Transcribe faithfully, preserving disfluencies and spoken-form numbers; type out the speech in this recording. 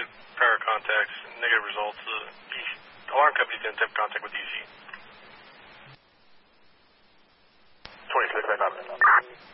to prior contacts, negative results. The alarm company's in tip contact with D C. twenty-six, I got it.